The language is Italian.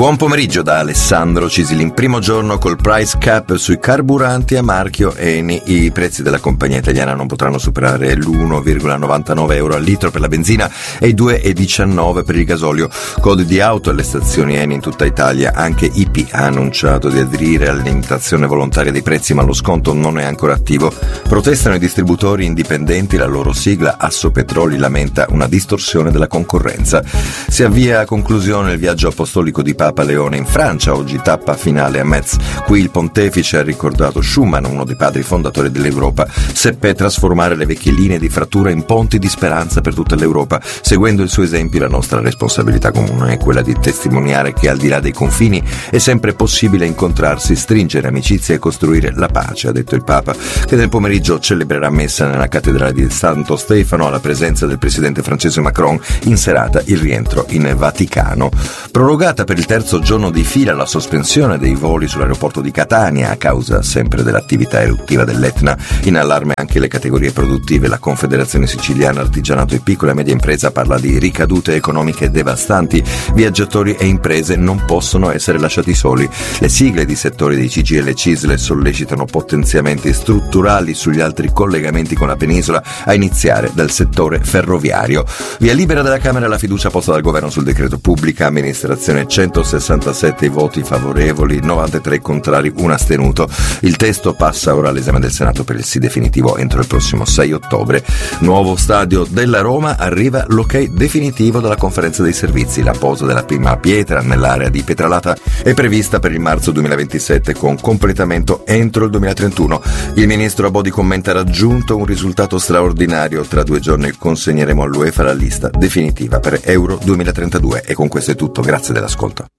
Buon pomeriggio da Alessandro Cisilin. Primo giorno col price cap sui carburanti a marchio Eni. I prezzi della compagnia italiana non potranno superare l'1,99 euro al litro per la benzina e i 2,19 per il gasolio. Code di auto alle stazioni Eni in tutta Italia. Anche IP ha annunciato di aderire alla limitazione volontaria dei prezzi, ma lo sconto non è ancora attivo. Protestano i distributori indipendenti, la loro sigla Assopetroli lamenta una distorsione della concorrenza. Si avvia a conclusione il viaggio apostolico di Papa Leone in Francia, oggi tappa finale a Metz. Qui il pontefice ha ricordato Schuman, uno dei padri fondatori dell'Europa. Seppe trasformare le vecchie linee di frattura in ponti di speranza per tutta l'Europa. Seguendo il suo esempio, la nostra responsabilità comune è quella di testimoniare che al di là dei confini è sempre possibile incontrarsi, stringere amicizia e costruire la pace, ha detto il Papa, che nel pomeriggio celebrerà messa nella cattedrale di Santo Stefano alla presenza del presidente francese Macron, in serata il rientro in Vaticano. Prorogata per il terzo giorno di fila la sospensione dei voli sull'aeroporto di Catania a causa sempre dell'attività eruttiva dell'Etna. In allarme anche le categorie produttive. La Confederazione Siciliana Artigianato e Piccola e Media Impresa parla di ricadute economiche devastanti. Viaggiatori e imprese non possono essere lasciati soli. Le sigle di settori dei CGIL e CISL sollecitano potenziamenti strutturali sugli altri collegamenti con la penisola, a iniziare dal settore ferroviario. Via libera della Camera la fiducia posta dal governo sul decreto pubblica amministrazione, 167 voti favorevoli, 93 contrari, 1 astenuto. Il testo passa ora all'esame del Senato per il sì definitivo entro il prossimo 6 ottobre. Nuovo stadio della Roma, arriva l'ok definitivo dalla conferenza dei servizi. La posa della prima pietra nell'area di Pietralata è prevista per il marzo 2027 con completamento entro il 2031. Il ministro Abodi commenta: raggiunto un risultato straordinario, tra 2 giorni consegneremo all'UEFA la lista definitiva per Euro 2032. E con questo è tutto, grazie dell'ascolto.